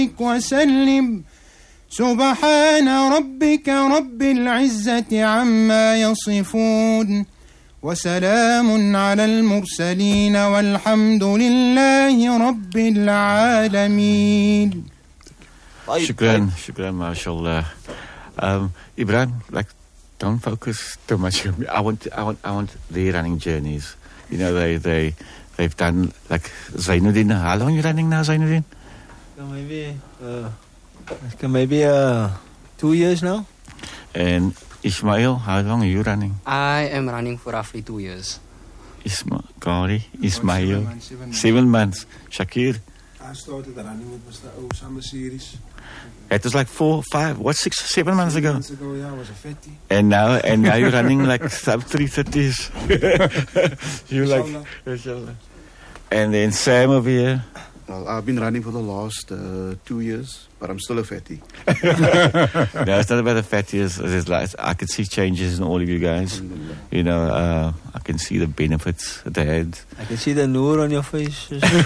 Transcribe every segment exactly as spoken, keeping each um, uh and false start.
وسلم سبحان ربك رب العزة عما يصفون وسلام على المرسلين والحمد لله رب العالمين. Shukran, shukran, mashallah. Um, Ibrahim, like, don't focus too much on me. I want, I want, I want their running journeys. You know, they, they, they've done, like, Zainuddin. How long are you running now, Zainuddin? Maybe, uh, maybe uh, two years now. And Ismail, how long are you running? I am running for roughly two years. Isma, Kari, Ismail, seven months, seven months. seven months. Shakir. I started running with Mister O Summer Series. It was like four, five, what, six, seven months Seven ago. months ago, yeah, I was a fatty. And now, and now you're running like sub three thirties. You're like, inshallah. And then Sam over here. Well, I've been running for the last uh, two years, but I'm still a fatty. No, it's not about the fatty. It's, it's like, I can see changes in all of you guys. You know, uh, I can see the benefits at the head. I can see the noor on your face.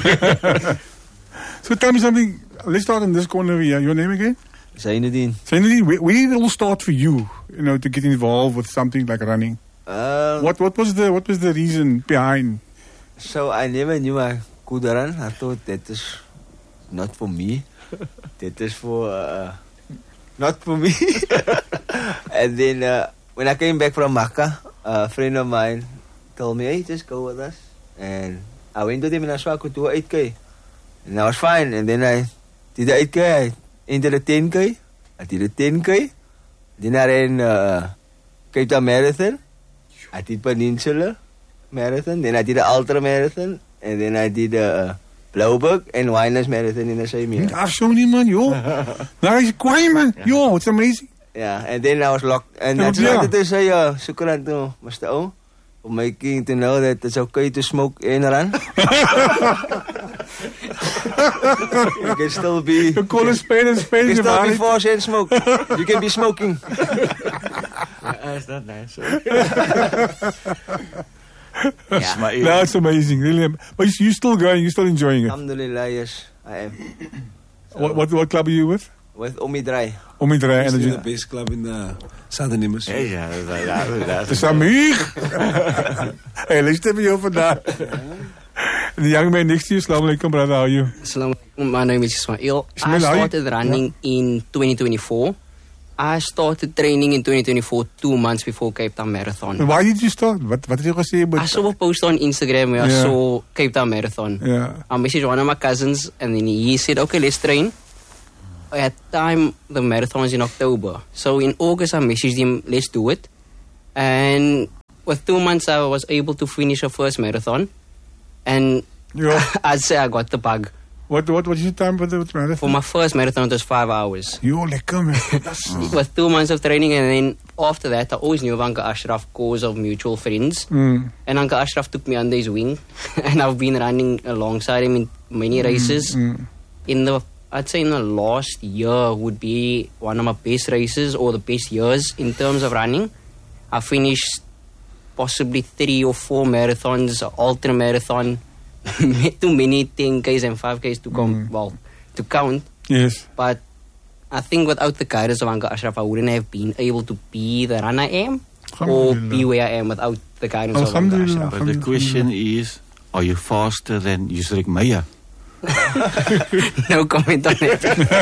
So tell me something. Let's start in this corner here. Your name again? Zainuddin. Zainuddin, where, where did it all start for you? You know, to get involved with something like running. Um, What what was the what was the reason behind? So I never knew I could run. I thought that is not for me. That is for uh, not for me. And then uh, when I came back from Makkah, a friend of mine told me, "Hey, just go with us." And I went with him and I saw I could do eight K. And I was fine. And then I did the eight K. I entered the ten K. I did the ten K. Then I ran uh, Cape Town Marathon. I did Peninsula Marathon. Then I did the Ultra Marathon. And then I did uh, Blouberg and Winers Marathon in the same year. I've shown you, man. Yo. Now he's quiet, man. Yo, it's amazing. Yeah, and then I was locked. And I just Yeah. wanted to say, uh, shukran to Mister O for making to know that it's okay to smoke and run. You can still be... You call a spade and spade. You can in still be your forced and smoke. You can be smoking. That's not nice. Yeah. No, it's amazing. Really. But you're still going. You're still enjoying it. Alhamdulillah, yes, I am. So, What, what what club are you with? With Omidrai. Omidrai Still Energy. the best club in the Southern Hemisphere. Ja, ja, dat Dis Amir. Hey, luister vir jou vandag. The young man next to you, Assalamu alaikum, brother, how are you? Assalamu alaikum, my name is Ismail. Ismail, I how are you? started running in twenty twenty-four. I started training in twenty twenty-four, two months before Cape Town Marathon. Why did you start? What what did you say about? I saw a post on Instagram where Yeah. I saw Cape Town Marathon. Yeah. I messaged one of my cousins and then he said, okay, let's train. At time, the marathon was in October. So in August, I messaged him, let's do it. And with two months, I was able to finish a first marathon. And Yeah. I'd say I got the bug. What what what is your time for the marathon? For my first marathon, it was five hours. Yo, lekker man. With two months of training, and then after that, I always knew of Uncle Ashraf cause of mutual friends. Mm. And Uncle Ashraf took me under his wing. And I've been running alongside him in many races. Mm. In the, I'd say in the last year would be one of my best races or the best years in terms of running. I finished possibly three or four marathons, ultra marathon, too many ten Ks and five Ks to come, Mm. well, to count. Yes. But I think without the guidance of Uncle Ashraf, I wouldn't have been able to be the runner I am or be where I am without the guidance of Uncle Alhamdulillah. Ashraf. But the question is, are you faster than Yusrik Maya? No comment on it.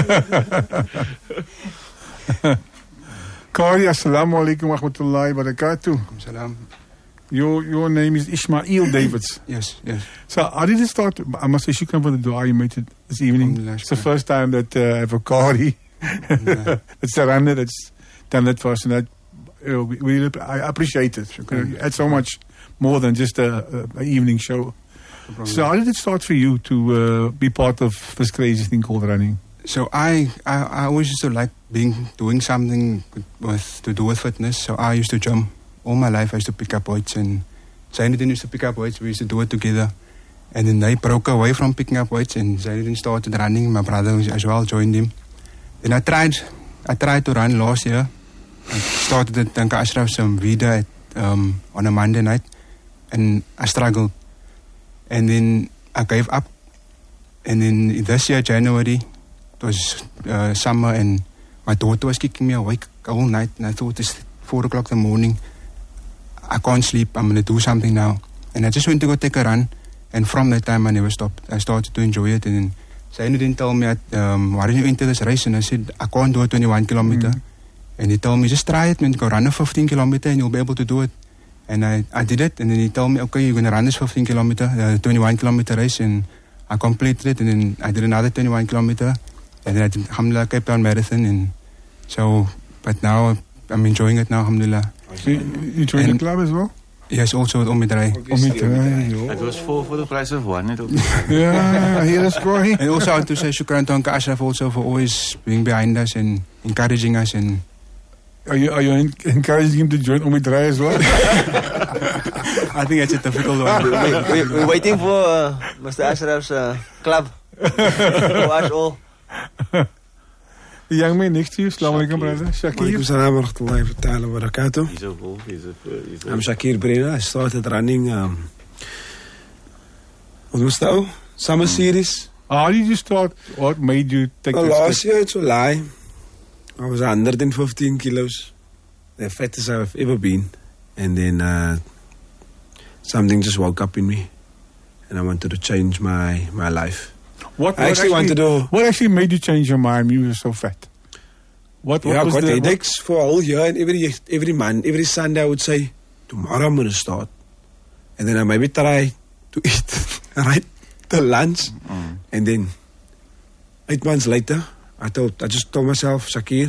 Kari, assalamu alaikum wa rahmatullahi wa barakatuh. Salam. Your your name is Ismail Davids. Yes, yes. So how did it start? I must say, shukran for the dua you made it this evening. Alhamdulillah, It's the shukran. first time that uh, I have a Kari. It's a runner that's done that for us, and that, uh, we, we I appreciate it. You know, you add so much more than just a, a, a evening show. So how did it start for you to uh, be part of this crazy thing called running? So I, I, I always used to like being doing something with to do with fitness. So I used to jump all my life. I used to pick up weights, and Zainuddin used to pick up weights. We used to do it together. And then they broke away from picking up weights, and Zainuddin started running. My brother as well joined him. Then I tried, I tried to run last year. I started at Uncle Ashraf some vida at, um, on a Monday night, and I struggled. And then I gave up. And then this year, January was uh, summer, and my daughter was keeping me awake all night, and I thought it's four o'clock in the morning. I can't sleep. I'm going to do something now. And I just went to go take a run. And from that time, I never stopped. I started to enjoy it. And then Zainu didn't tell me, um, why did you enter this race? And I said, I can't do a twenty-one kilometer. Mm. And he told me, just try it, man. Go run a fifteen kilometer and you'll be able to do it. And I, I did it. And then he told me, okay, you're going to run this fifteen kilometer, uh, twenty-one kilometer race. And I completed it. And then I did another twenty-one kilometer. And then I did, alhamdulillah, Cape Town Marathon. And so, but now I'm enjoying it now, alhamdulillah. You, you joined and, the club as well? Yes, also with Omidrai. Omidrai. It was four for the price of one. Yeah, I hear the story. And also I want to say shukran to Uncle Ashraf also for always being behind us and encouraging us. And Are you, are you encouraging him to join Omidrai as well? I think it's a difficult one. we, we, we're waiting for uh, Mister Ashraf's uh, club for us all. The young man next to you, Assalamu alaikum, brother. Shakir. Assalamu alaikum ta'ala wa barakatuh. He's a wolf. He's a, he's a I'm Shakir Breda. I started running, um, what was that? Summer series. How did you start? What made you take Well, that last step? year, it's a lie. I was one hundred fifteen kilos. The fattest I've ever been. And then uh, something just woke up in me. And I wanted to change my, my life. What, I actually wanted to... What actually made you change your mind? You were so fat. What, what Yeah, I was got the, headaches for a whole year. And every, every month, every Sunday I would say, tomorrow I'm going to start. And then I maybe try to eat right the lunch. Mm. And then eight months later, I told, I just told myself, Shakir,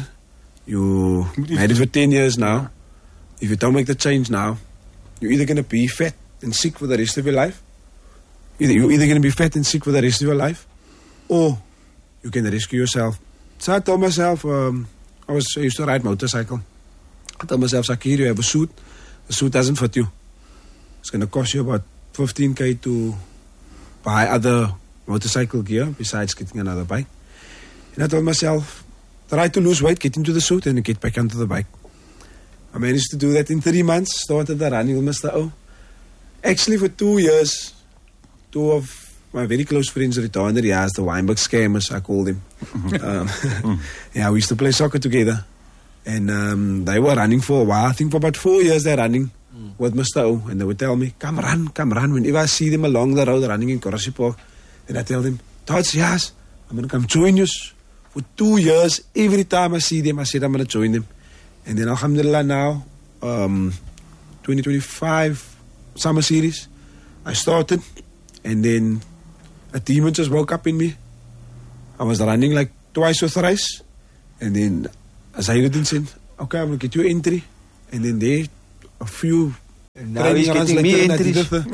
you made it for ten years now. If you don't make the change now, you're either going to be fat and sick for the rest of your life. Either you're either going to be fat and sick for the rest of your life, or you can rescue yourself. So I told myself, um, I was I used to ride motorcycle. I told myself, Shakir, you have a suit. The suit doesn't fit you. It's going to cost you about fifteen K to buy other motorcycle gear besides getting another bike. And I told myself, try to lose weight, get into the suit, and get back onto the bike. I managed to do that in three months. Started the running with Mister O. Actually, for two years, two of my very close friends retired. He has the Weinberg scammers, I called him. um, yeah, we used to play soccer together. And um, they were running for a while. I think for about four years they're running mm. with Mister O. And they would tell me, come run, come run. Whenever I see them along the road running in Korosi Park, then I tell them, Tots, yes, I'm going to come join you. For two years, every time I see them, I said I'm going to join them. And then alhamdulillah now, um, twenty twenty-five summer series, I started. And then a demon just woke up in me. I was running like twice or thrice. And then Zainuddin said, okay, I'm going to get you entry. And then there, a few... And now he's getting me entries. And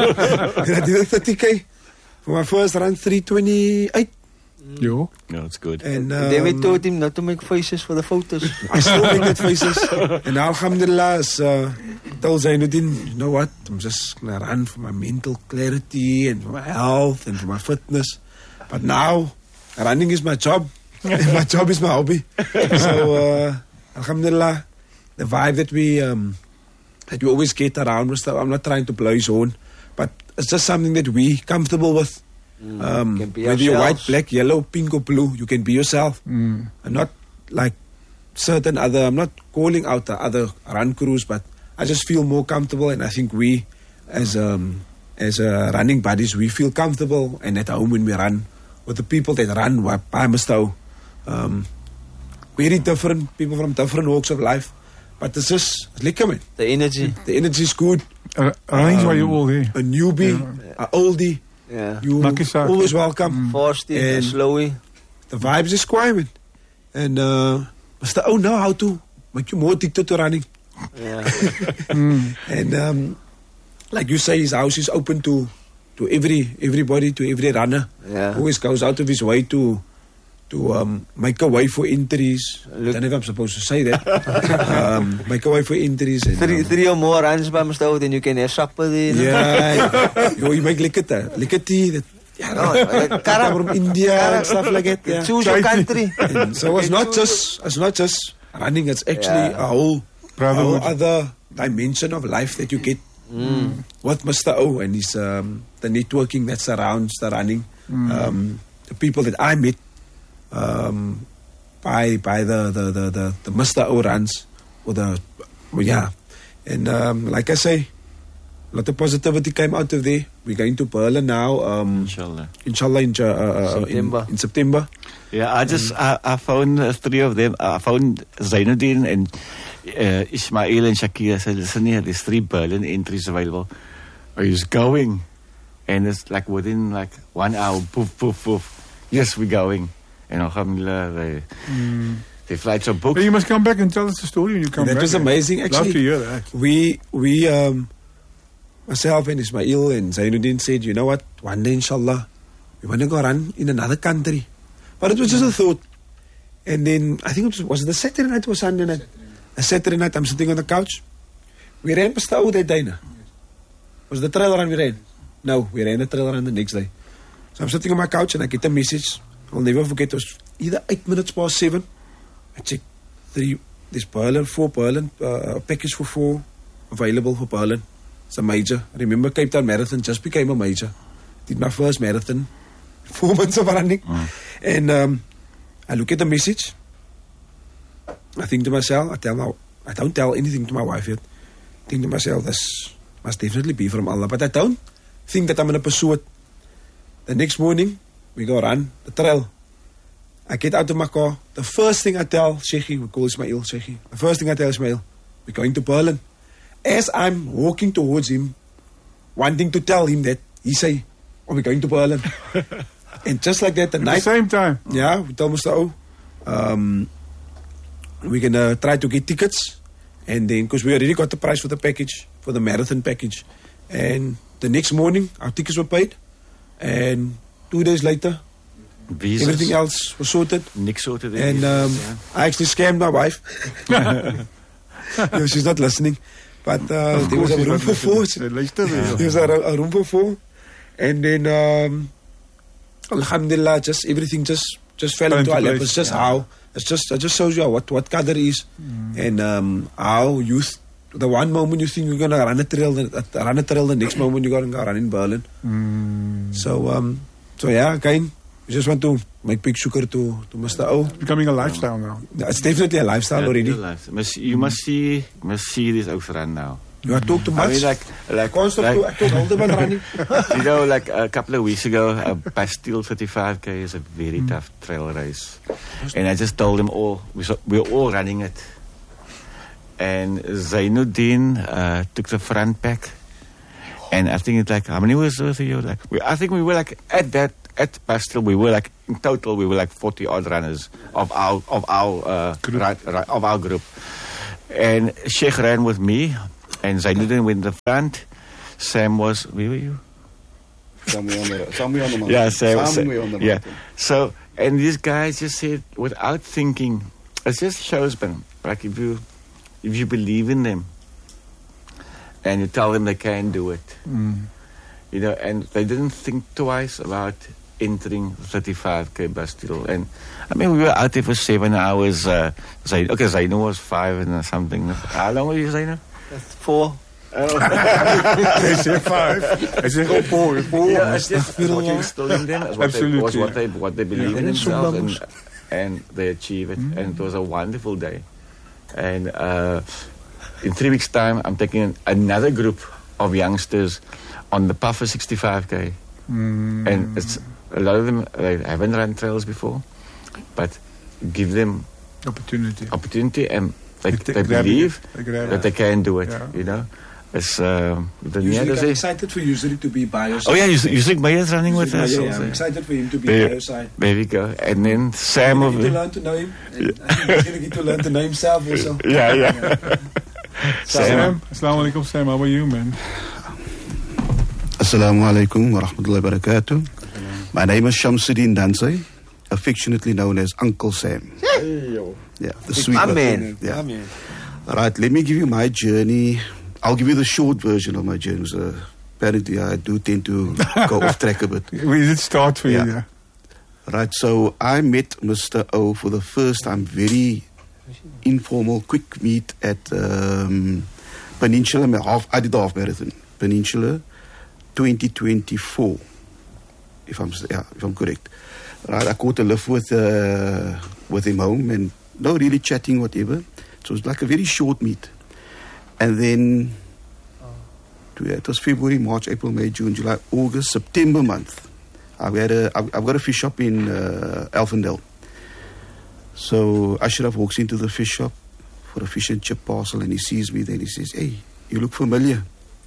I did a thirty K. For my first run, three twenty-eight. Yo. No, it's good. And um, then we told him not to make faces for the photos. I still make that faces. And now, alhamdulillah, as, uh, told Zainuddin, you know what, I'm just going to run for my mental clarity and for my health and for my fitness. But now, running is my job. And my job is my hobby. So, uh, alhamdulillah, the vibe that we, um, that we always get around, I'm not trying to blow his horn, but it's just something that we comfortable with. Mm, um, whether you're white, black, yellow, pink or blue, you can be yourself. Mm. I'm not like certain other, I'm not calling out the other run crews, but I just feel more comfortable, and I think we as um, as uh, running buddies, we feel comfortable and at home when we run with the people that run by Mister O. Um, very different, people from different walks of life, but it's just lekker, man. The energy. The energy is good. Uh, Arrange um, why you all there. A newbie, yeah. A oldie. Yeah. You always welcome. Mm. Fasting, and slowy. The vibes is quiet. And uh, Mister O know how to make you more addicted to running. Yeah. mm. And um, like you say, his house is open to to every everybody, to every runner. Yeah. Always goes out of his way to to um, make a way for entries. Look. I don't know if I'm supposed to say that. um, make a way for entries. And, three, um, three or more runs by Mister O, then you can have supper there. Yeah. you, you make liquor, liquor tea. That, yeah, no, from India and stuff like that. Yeah. Choose your country. And so it's not just it's not just running. It's actually yeah. a whole, a whole other dimension of life that you get mm. with Mister O and his um, the networking that surrounds the running. Mm. Um, the people that I met. um, by by the the the the, the Mister O runs or the well, yeah, and um, like I say, a lot of positivity came out of there. We're going to Berlin now. Um, Inshallah. Inshallah in, uh, uh, September. in, in September. Yeah, I just I, I found uh, three of them. I found Zainuddin and uh, Ismail and Shakir. I said, listen here, there's three Berlin entries available. Are you just going? And it's like within like one hour, poof, poof, poof. Yes, we're going. And alhamdulillah, they, Mm. the flights are booked. But you must come back and tell us the story when you come That back. was amazing, Love actually. to hear that. We we um, myself and Ismail and Zainuddin said, you know what? One day, inshallah, we want to go run in another country. But it was just a thought. And then I think it was, was it the Saturday night or Sunday night? A Saturday night, I'm sitting on the couch. We ran past the that day. now. Was the trail run we ran? No, we ran the trail run the next day. So I'm sitting on my couch and I get a message. I'll never forget. It was either eight minutes past seven. I check three. There's Berlin, four Berlin, uh, a package for four available for Berlin. It's a major. I remember Cape Town Marathon just became a major. Did my first marathon, four months of running. Mm. And um, I look at the message. I think to myself, I tell my, I don't tell anything to my wife yet. I think to myself, this must definitely be from Allah. But I don't think that I'm going to pursue it. The next morning, we go run the trail. I get out of my car. The first thing I tell Sheikhi, we call Ismail Sheikhi. The first thing I tell Ismail, we're going to Berlin. As I'm walking towards him, wanting to tell him that, he say, oh, we're going to Berlin. And just like that, the At night... the same time. Yeah, we tell Mister O, um, we're going to try to get tickets. And then, because we already got the price for the package, for the marathon package. And the next morning, our tickets were paid. And two days later, Visas. everything else was sorted. Niks sorted. And um, yeah. I actually scammed my wife. No, she's not listening. But uh, there was a room for four. They luister weer. There was a, a room for four. And then, um, alhamdulillah, just everything just, just fell Fell into into our lap. place. It's just Yeah. how, it's just, it just shows you what, what Qadr is. And um, how youth, the one moment you think you're going to run a trail, the, run a trail, the next moment you're going to go run in Berlin. Mm. So, um, so yeah, again, we just want to make big shukr to, to Mister O. Becoming a lifestyle now. It's definitely a lifestyle Yeah, already. real life. Must, you must see, must see this out run now. You are talk too much. I mean, like, like, Can't stop like to, I talk all the time running. you know, like a couple of weeks ago, uh, Bastille thirty-five K is a very Hmm. tough trail race, and I just told them all we saw, we're all running it. And Zainuddin uh, took the front pack, and I think it's like how many was there? You like, we, I think we were like at that at Bastille, we were like in total we were like forty odd runners of our of our uh, right, right, of our group, and Sheikh ran with me. And Zainuddin went in the front. Sam was, where were you? Somewhere on the, somewhere on the mountain. Yeah, Sam. Somewhere on the yeah. mountain. So, and these guys just said, without thinking, it just shows, man, like if you, if you believe in them, and you tell them they can do it, Mm. you know, and they didn't think twice about entering thirty-five K Bastille. And I mean, we were out there for seven hours. Uh, Zain, okay, Zainu was five and something. How long were you, Zainu? Four. They say five. I say, oh, four. Four. Yeah, it's just what you instill in them. It's what they, Absolutely. was what they what they believe Yeah. in And themselves, Sumbamos. and, and they achieve it. And it was a wonderful day. And uh, in three weeks' time, I'm taking another group of youngsters on the Puffer sixty-five K. Mm. And it's a lot of them they haven't run trails before, but give them Opportunity. opportunity and they, They they grab believe it. They grab that it. they can do it. Yeah. You know, it's uh, the Usually near I'm excited for usually to be by your side. Oh yeah, you you think Mayer's running with us? Yeah, also? I'm excited for him to be There- by your side. There we go. And then Sam I of need to learn to know him. And I think he's going to get to learn to know himself also. yeah, yeah. Sam. Sam, Assalamu alaikum, Sam. How are you, man? Assalamu alaikum wa rahmatullahi wa barakatuh. My name is Shamsuddin Dansai, affectionately known as Uncle Sam. Yeah, the sweet one. Amen. Yeah. Right, let me give you my journey. I'll give you the short version of my journey. So apparently, I do tend to go off track a bit. We did start for you, Yeah. yeah. Right, so I met Mister O for the first time, very informal, quick meet at um, Peninsula, half, I did the half marathon, Peninsula twenty twenty-four, if I'm, yeah, if I'm correct. Right, I caught a lift with uh, with him home, and no really chatting, whatever. So it was like a very short meet. And then to- it was February, March, April, May, June, July, August, September month. I've, had a, I've, I've got a fish shop in uh, Elfendale. So Ashraf walks into the fish shop for a fish and chip parcel, and he sees me. Then he says, "Hey, you look familiar.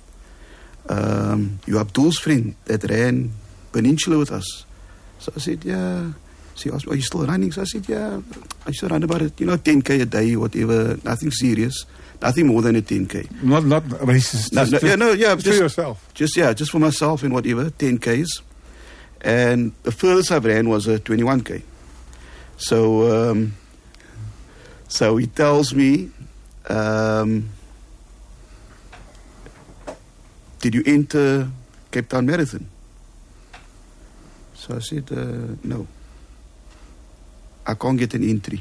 Um, you're Abdul's friend that ran Peninsula with us." So I said, "Yeah." So he asked me, "Are you still running?" So I said, "Yeah, I used to run about it, you know, ten K a day, whatever, nothing serious, nothing more than a ten K. Not not races. No, just, no, just, yeah, no, yeah, just for just- yourself. Just, yeah, just for myself and whatever, ten Ks. And the furthest I've ran was a twenty-one K. So, um, so he tells me, um, "Did you enter Cape Town Marathon?" So I said, uh, "No. I can't get an entry."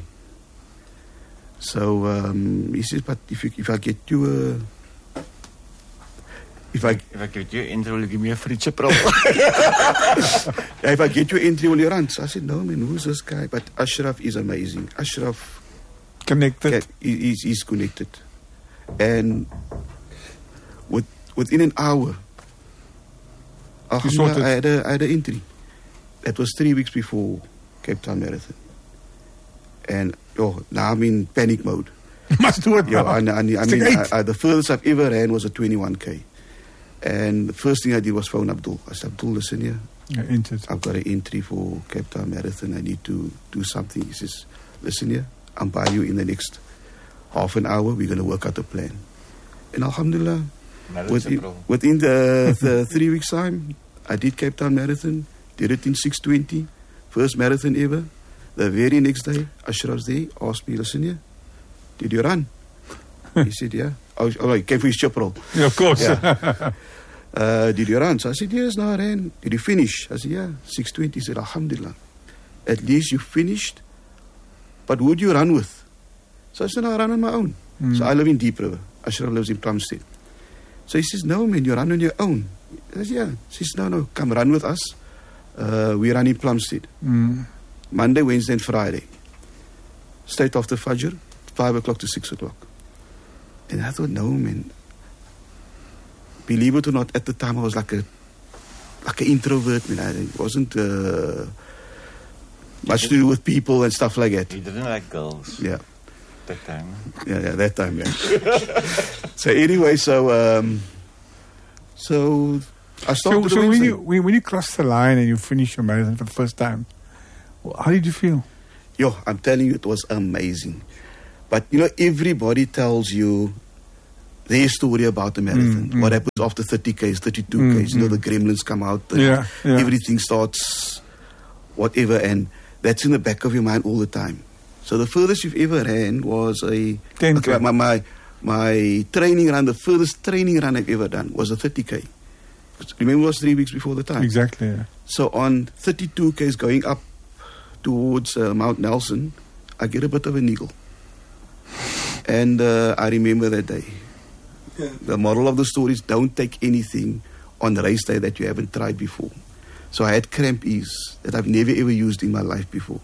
So um, he says, "But if you, if I get you a, if I If I get you in, will you give me a free chip roll? Yeah, if I get you entry, will you run?" So I said, "No, man, who's this guy?" But Ashraf is amazing. Ashraf, Connected. can, he, he's, he's connected. And with, within an hour, sorted. alhamdulillah, I had, a, I had an entry. That was three weeks before Cape Town Marathon. And oh, now I'm in panic mode. Must do it Yeah, now. I, I, I mean, Stick I, eight. I, the furthest I've ever ran was a twenty-one K. And the first thing I did was phone Abdul. I said, "Abdul, listen here. Yeah, entered. I've got an entry for Cape Town Marathon. I need to do something." He says, "Listen here, I'm by you in the next half an hour. We're going to work out a plan." And alhamdulillah, Another within, chip roll. within the, the three weeks' time, I did Cape Town Marathon, did it in six twenty, first marathon ever. The very next day, Ashraf's there, asked me, "Listen here, did you run?" He said, "Yeah." Oh, oh, he came for his chip roll. Yeah, of course. Yeah. Uh, did you run? So I said, "Yes, no, I ran." "Did you finish?" I said, "Yeah, six twenty. He said, "Alhamdulillah. At least you finished. But who would you run with?" So I said, "No, I run on my own." So I live in Deep River. Ashraf lives in Plumstead. So he says, "No, man, you run on your own." I said, "Yeah." He says, "No, no, come run with us. Uh, we run in Plumstead. Mm. Monday, Wednesday, and Friday. Straight after Fajr, five o'clock to six o'clock. And I thought, no, man. Believe it or not, at the time I was like a like an introvert, man. I wasn't uh, much to do with people and stuff like that. He didn't like girls Yeah, that time. yeah, yeah. That time, yeah. So anyway, so um, so I So, started. so the when Wednesday. you when, when you crossed the line and you finished your marathon for the first time, well, how did you feel? Yo, I'm telling you, it was amazing. But, you know, everybody tells you their story about the marathon. Mm, mm. What happens after thirty Ks, thirty-two Mm, Ks. You know, mm. the gremlins come out. the- Yeah, yeah. Everything starts, whatever. And that's in the back of your mind all the time. So the furthest you've ever ran was a... ten K. okay, my, my, my training run, the furthest training run I've ever done was a thirty K. Remember, it was three weeks before the time. Exactly. Yeah. So on thirty-two Ks going up towards uh, Mount Nelson, I get a bit of a niggle. And uh, I remember that day. The moral of the story is don't take anything on the race day that you haven't tried before. So I had cramp ease that I've never ever used in my life before.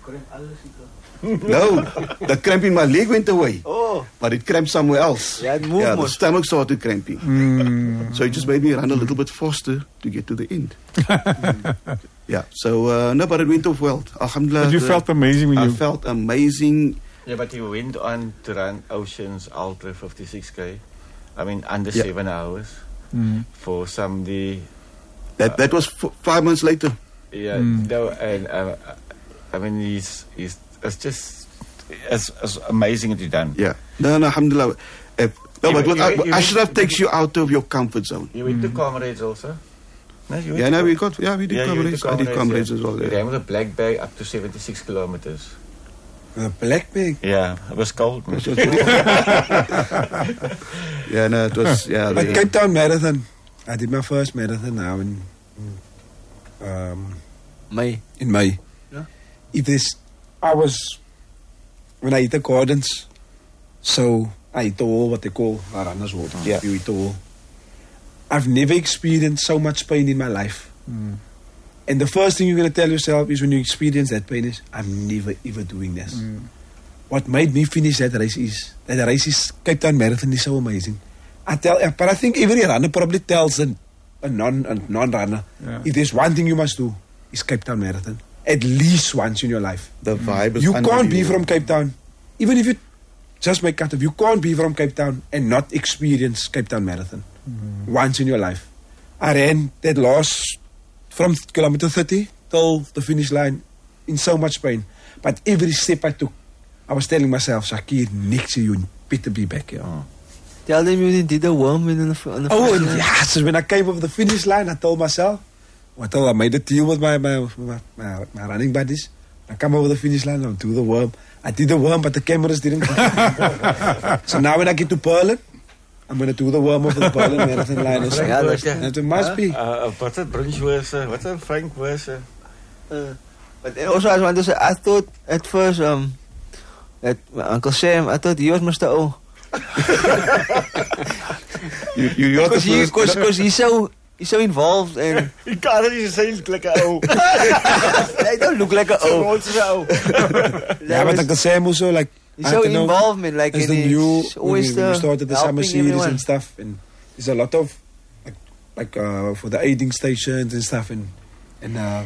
No, the cramp in my leg went away, Oh, but it cramped somewhere else. yeah, it moved Yeah, the more. stomach started cramping. Mm. So it just made me run a little bit faster to get to the end. Yeah, so uh, no, but it went off well. Alhamdulillah. But you the- felt amazing when I you. felt amazing. Yeah, but he went on to run Oceans Ultra fifty-six K. I mean, under Yeah. seven hours Mm. for somebody. That that was f- five months later. Yeah, Mm. no, and uh, I mean, he's he's it's just it's, it's amazing what he done. Yeah. No, no, alhamdulillah. Uh, no, You- but what, you- I, you- Ashraf takes you out of your comfort zone. You went to Comrades also. No, you went Yeah, to no, Com- we got, yeah, we did Yeah, you went comrades. to I did comrades yeah. as well. We Yeah. ran with a black bag up to seventy-six kilometers. A black bag. Yeah, it was cold. man. Yeah, no, it was, yeah. But the- Cape Town Marathon. I did my first marathon now in um, May. in May. Yeah. It is. I was when I hit the Gardens, so I hit the wall, what they call a runner's wall. Yeah. You hit the wall. I've never experienced so much pain in my life. Mm. And the first thing you're going to tell yourself is when you experience that pain is, I'm never ever doing this. Mm. What made me finish that race is, that race is, Cape Town Marathon is so amazing. I tell, but I think every runner probably tells a, a non a non-runner, Yeah. if there's one thing you must do, is Cape Town Marathon. At least once in your life. The vibe is You can't be unbelievable. from Cape Town, even if you just make cut off, you can't be from Cape Town and not experience Cape Town Marathon once in your life. I ran that last from kilometer thirty till the finish line in so much pain. But every step I took, I was telling myself, Shakir, next year you better be back here. Oh. Tell them you did a worm in the, on the Oh, finish and line. yeah, so when I came over the finish line, I told myself, I told I made a deal with my my, my, my, my running buddies. I come over the finish line, I'll do the worm. I did the worm, but the cameras didn't. So now when I get to Berlin, I'm going to do the worm of the Berlin Marathon line. Or something. Ja, dat- And it must be. Uh, wat een brunchwurst, wat een frankwurst. Uh, but also I want to say, I thought at first, um, that Uncle Sam, I thought he was Mister O. You, you, you're the Because he, first. cause, cause he's so, he's so involved and Ik kan het niet zeggen, lekker ouw. they don't look like a O. Rood zo. Yeah, but Uncle Sam also, like, He's I so don't know, involved, man. Like, as and the he's new, when always we, when we uh, started the summer helping series everyone. and stuff, and there's a lot of, like, like uh, for the aiding stations and stuff, and, and uh,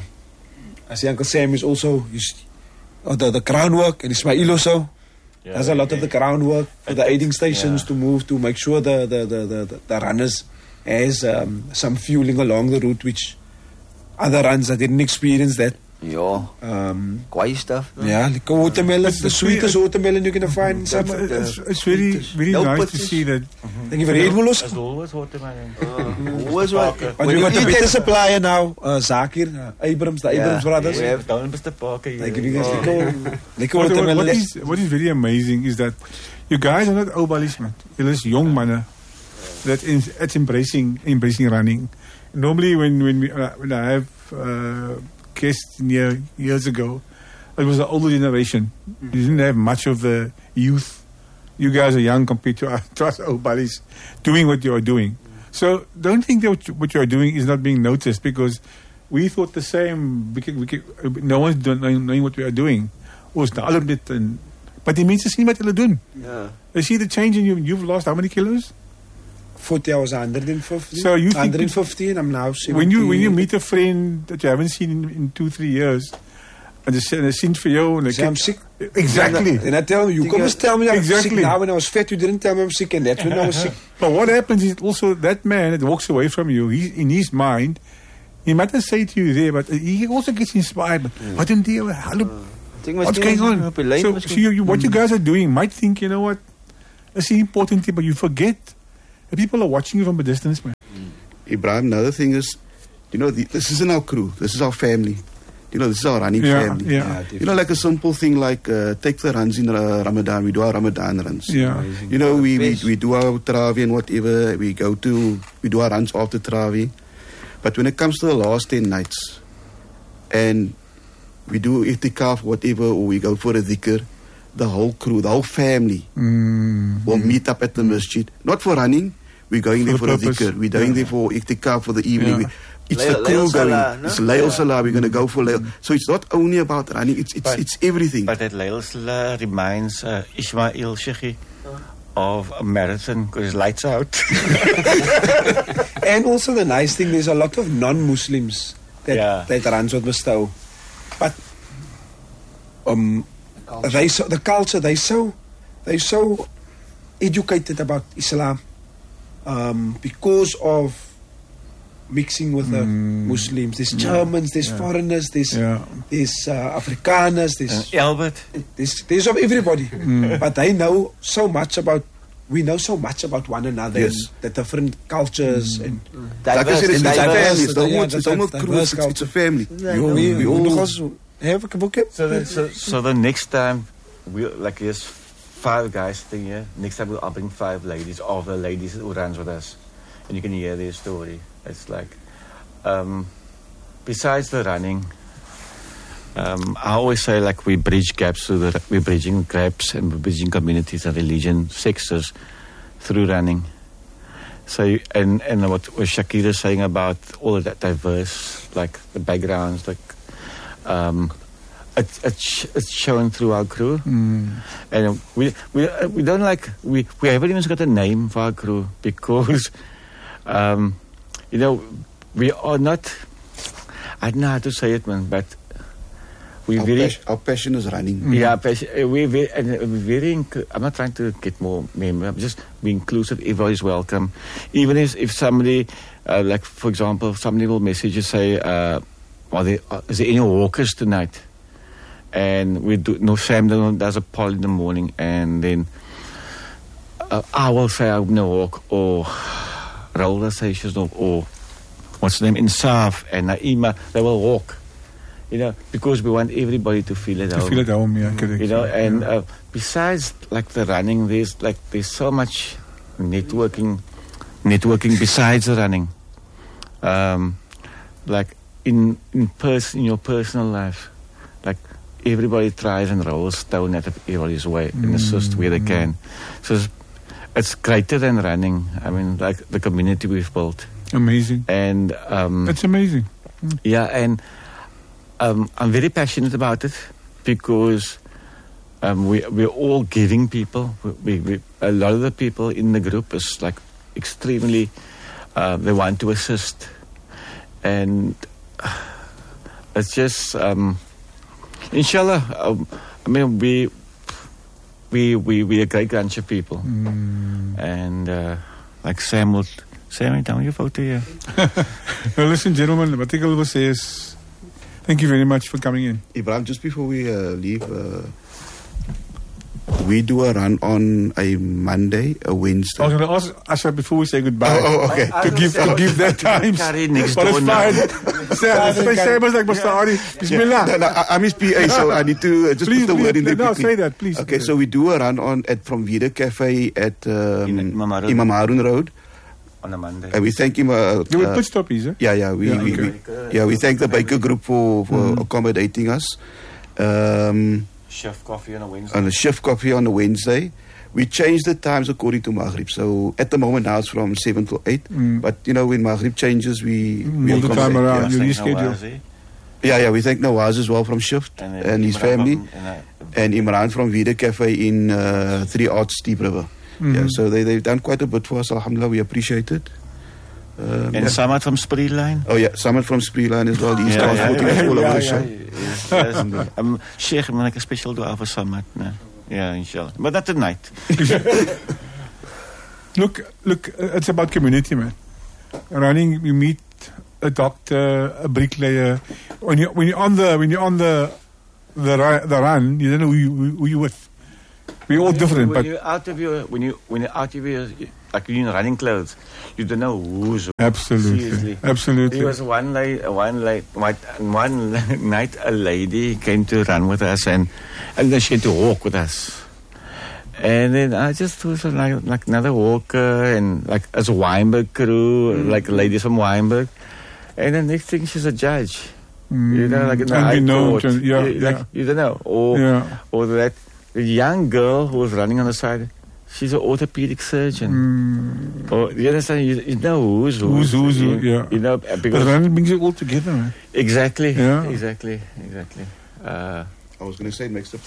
I see Uncle Sam is also, he's, oh, the, the groundwork, and Ismail also, Ja, does a lot of the groundwork for the aiding stations yeah. to move, to make sure the, the, the, the, the, the runners has um, some fueling along the route, which other runs I didn't experience that. Yeah, Um, kwaai stuff. no? yeah, like a watermelon, It's the the sweet- sweetest watermelon you're going to find in It's, summer. it's, it's very, very No nice to putties. see that. Thank you very much. As always watermelon. Who was what? But When we you got the eat better it- supplier now, uh, Zakir, uh, Abrams, the Yeah, Abrams brothers. we have- Dan Mister Parker hier. They're giving us Oh. little, little What, what, what, watermelon. is, what is very amazing is that you guys are not obalies, man. You're just young mannen that in, it's embracing embracing running. Normally, when when we, uh, when I have uh, guests near years ago, it was the older generation. You didn't have much of the youth. You guys are young compared to us, to us obalies doing what you are doing. So don't think that what you, what you are doing is not being noticed, because we thought the same. We could, we could, no one's doing, knowing what we are doing. Ons na ander dit en maar die mense sien wat hulle doen. Yeah. They see the change in you. You've lost how many kilos? forty, I was one hundred fifty. So you think- one hundred fifty, and I'm now seventy. When you when you meet a friend that you haven't seen in, in two three years, and they sien sien vir jou en say I'm sick. Exactly. And I tell you, you Think come I- just tell me I'm Exactly. sick now. When I was fat, you didn't tell me I'm sick, and that's when I was sick. But what happens is also that man that walks away from you, he, in his mind, he might not say to you there, but he also gets inspired. Mm. What in the hello, I think what's miskien going on? op die lyn So, miskien. so you, you, what you guys are doing might think, you know what, it's the important thing, but you forget that people are watching you from a distance, man. Ibrahim, another thing is, you know, the, this isn't our crew. This is our family. You know, this is our running Yeah, family. yeah. You know, like a simple thing like uh, take the runs in uh, Ramadan. We do our Ramadan runs. Yeah. You know, we, we, Best. we do our Travi and whatever. We go to, we do our runs after Travi. But when it comes to the last ten nights, and we do itikaf, whatever, or we go for a dhikr, the whole crew, the whole family Mm. will meet up at the masjid. Not for running, we're going there For for the a purpose. dhikr. We're going Yeah. there for itikaf for the evening. Yeah. We- It's Layl- the crew Layl going. Salah, no? It's Layl Yeah. Salah. We're going to go for Layl. So it's not only about running, it's it's, But- it's everything. But that Lailsla reminds uh, Ismail Shekhi of a marathon because lights out. And also the nice thing, there's a lot of non-Muslims that Yeah. that runs with Mister O. But um, they so the culture they so they so educated about Islam um, because of mixing with the Muslims. There's Germans, there's foreigners, there's Yeah. there's uh, Afrikaners, there's And Albert, there's, there's of everybody. But they know so much about. We know so much about one another, Yes. and the different cultures, and Like I said, it's, it's a diverse, family. It's diverse, almost, it's almost diverse crew. It's, it's, it's a family. you, we, we all nog eens have a book. so the, so, so the next time, we like there's five guys sitting here. Next time we'll I'll bring five ladies, all the ladies who runs with us, and you can hear their story. It's like, um, besides the running, um, I always say like we bridge gaps through the we're bridging gaps and we're bridging communities and religion, sexes through running. So you- and and what was Shakira saying about all of that diverse, like the backgrounds, like um, it's it's it's shown through our crew, and we we uh, we don't like we we haven't even got a name for our crew because, um, you know, we are not. I don't know how to say it, man, but we Our, very. pas- our passion is running. Yeah, passion, uh, we we and uh, we're very. Inc- I'm not trying to get more member. I'm just be inclusive. Everybody's welcome. Even if if somebody, uh, like for example, somebody will message you say, uh, "Are there uh, is there any walkers tonight?" And we do. No, Sam does a poll in the morning, and then uh, I will say I'm gonna walk, or Rolla says she's not, or what's the name, Insaf and Naima. They will walk. You know, because we want everybody to feel it To home. feel at home, yeah, correct. You know, yeah. and uh, besides like the running, there's like there's so much networking, networking besides the running. Um, like in in person, in your personal life, like everybody tries and rolls stone at everybody's way and assist where they can. So it's, it's greater than running. I mean, like the community we've built, Amazing. and um, It's amazing. yeah, and um, I'm very passionate about it because um, we we're all giving people. We, we a lot of the people in the group is like extremely. Uh, they want to assist, and uh, it's just um, inshallah. Um, I mean, we we we we a great bunch of people, and uh, like Sam will. Sam, down your photo here. Well, listen, gentlemen, what I will say is thank you very much for coming in. Ibrahim, just before we uh, leave, uh, we do a run on a Monday, a Wednesday. I was going to ask Asha before we say goodbye. Oh, oh, okay. To give to give that time. Carry next But it's door now. fine. Sam, say Sam was like Mustari. Bismillah. No, no, I, I'm his P A, so I need to uh, just Please, put the please, word in there no, quickly. say that, please. Okay, so we do a run on at from Vida Cafe at um, In Imam Harun. Imam Harun Road. On a Monday. And we thank him. Uh, You will uh, put stoppies, eh? yeah, yeah, we, Yeah, we, okay. we yeah we thank the Baker Group for, for accommodating us. Um, Chef coffee on a Wednesday. on a shift coffee on a Wednesday. We changed the times according to Maghrib. So at the moment now it's from seven to eight. But you know when Maghrib changes, we we Move the time accommodate, around. yeah. You reschedule. Yeah, yeah, we thank Nawaz as well from shift And, and, then his Imran family, from- and, uh, and Imran from Vida Cafe in uh, Three Arts Deep River. Yeah, so they they've done quite a bit for us. Alhamdulillah, we appreciate it. Um, And yeah. Samad from Spree Line. Oh yeah, Samad from Spreeline as well. He's Yeah, yeah, transporting yeah, us all yeah, over the yeah, show. Yes, yes. um, Sheikh, I'm like a special dua for Samad. No? Yeah, inshallah. But not tonight. Look, look, uh, it's about community, man. Running, you meet a doctor, a bricklayer. When you when you're on the when you're on the the ri- the run, you don't know who you who you with. We're all different, when but you're out of your when you when you're out of your like you're in running clothes, you don't know who's who. absolutely, Seriously. absolutely. There was one lady, one late, one night, a lady came to run with us, and and then she had to walk with us. And then I just was like, like another walker, and like as a Weinberg crew, like ladies from Weinberg. And the next thing, she's a judge. You know, like in the high Unbeknown court. to- yeah, You- like, yeah. you don't know. Or, Yeah. or that the young girl who was running on the side, she's an orthopedic surgeon. Or you understand? You, you know who's who. Who's who's who, you, yeah. You know, But because running brings it all together, man. exactly, Yeah. exactly, exactly. Uh, I was going to say it makes the